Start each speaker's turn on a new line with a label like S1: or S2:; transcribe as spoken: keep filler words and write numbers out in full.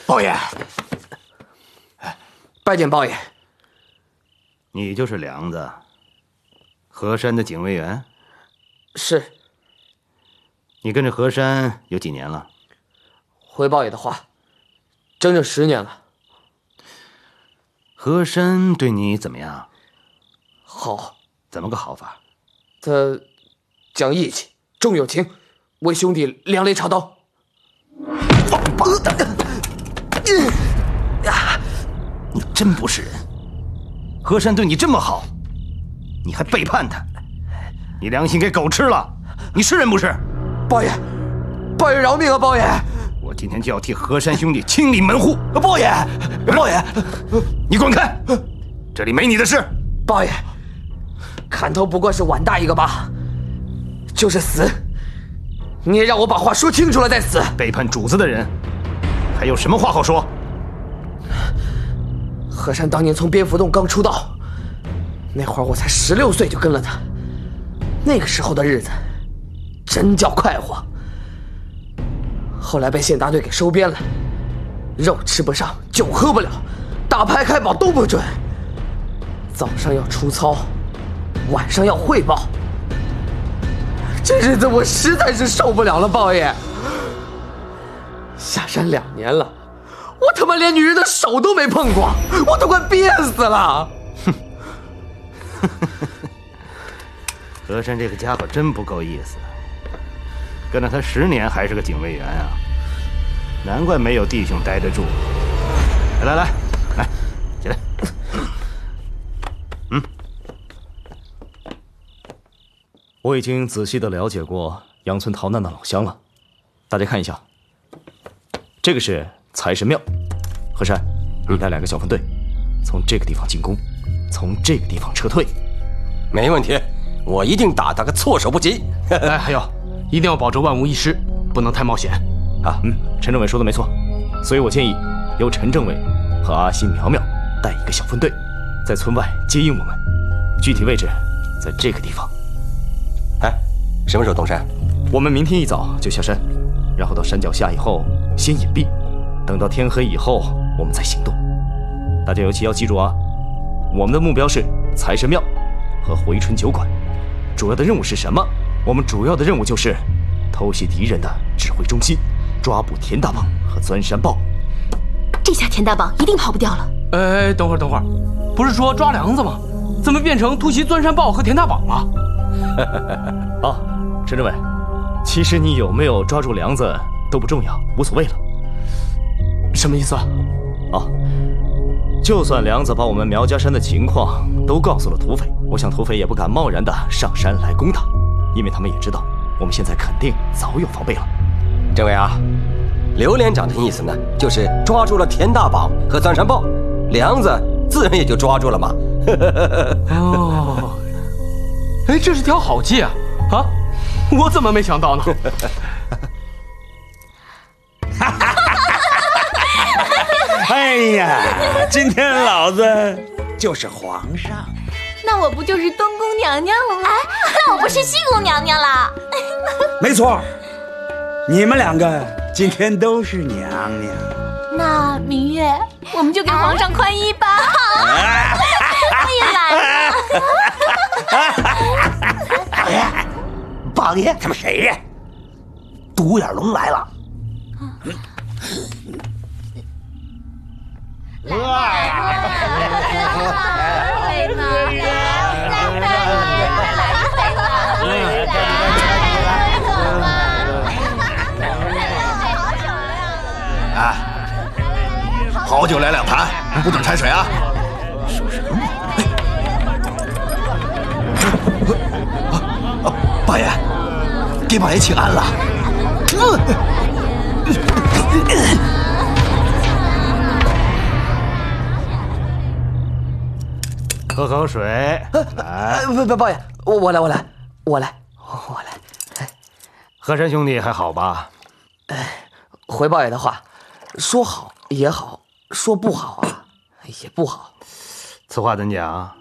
S1: 报爷，
S2: 拜见报爷。
S3: 你就是梁子，河山的警卫员？
S2: 是。
S3: 你跟着河山有几年了？
S2: 回报爷的话，整整十年了。
S3: 河山对你怎么样？
S2: 好。
S3: 怎么个好法？
S2: 他讲义气，重友情，为兄弟两肋插刀。
S3: 王八蛋！你真不是人！河山对你这么好，你还背叛他，你良心给狗吃了！你是人不是？
S2: 报爷，报爷饶命啊！报爷，
S3: 我今天就要替河山兄弟清理门户！
S2: 报爷，报爷，
S3: 你滚开！这里没你的事！
S2: 报爷，砍头不过是碗大一个疤，就是死，你也让我把话说清楚了再死！
S3: 背叛主子的人，还有什么话好说？
S2: 河山当年从蝙蝠洞刚出道，那会儿我才十六岁就跟了他，那个时候的日子真叫快活。后来被县大队给收编了，肉吃不上，酒喝不了，打牌开宝都不准，早上要出操，晚上要汇报，这日子我实在是受不了了，报爷。下山两年了，我他妈连女人的手都没碰过，我都快憋死了。
S3: 哼，河山这个家伙真不够意思，跟了他十年还是个警卫员啊，难怪没有弟兄待得住。来来来，来，起来。嗯，
S4: 我已经仔细的了解过杨村逃难的老乡了，大家看一下，这个是财神庙。河山，你带两个小分队，从这个地方进攻，从这个地方撤退。
S1: 没问题，我一定打他个措手不及。
S5: 哎，还有，一定要保证万无一失，不能太冒险
S4: 啊。嗯，陈政委说的没错，所以我建议由陈政委和阿西、苗苗带一个小分队，在村外接应我们，具体位置在这个地方。
S1: 哎，什么时候动山？
S4: 我们明天一早就下山，然后到山脚下以后先隐蔽，等到天黑以后我们再行动。大家尤其要记住啊，我们的目标是财神庙和回春酒馆。主要的任务是什么？我们主要的任务就是偷袭敌人的指挥中心，抓捕田大棒和钻山豹。
S6: 这下田大棒一定跑不掉了。
S5: 哎，等会儿等会儿，不是说抓梁子吗？怎么变成突袭钻山豹和田大棒了？
S4: 啊，陈政委，其实你有没有抓住梁子都不重要，无所谓了。
S5: 什么意思啊？
S4: 啊，就算梁子把我们苗家山的情况都告诉了土匪，我想土匪也不敢贸然的上山来攻打，因为他们也知道我们现在肯定早有防备了。
S1: 政委啊，刘连长的意思呢，就是抓住了田大棒和钻山豹，梁子自然也就抓住了嘛。
S5: 哦，哎，这是条好计啊！啊，我怎么没想到呢？
S7: 哎呀，今天老子就是皇上，
S6: 那我不就是东宫娘娘了吗？哎，那我不是西宫娘娘啦？
S7: 没错，你们两个今天都是娘娘。
S6: 那明月，我们就给皇上宽衣吧。好啊，我也来了。
S7: 宝爷，宝爷，他们谁呀？独眼龙来了。
S8: 啊，好酒来两坛，不准掺水啊！
S7: 说什么？
S8: 八爷，给八爷请安了。
S3: 喝口水。来，
S2: 不不，报爷，我我来，我来，我来，我来。
S3: 河山兄弟还好吧？
S2: 哎，回报爷的话，说好也好，说不好啊也不好。
S3: 此话怎讲？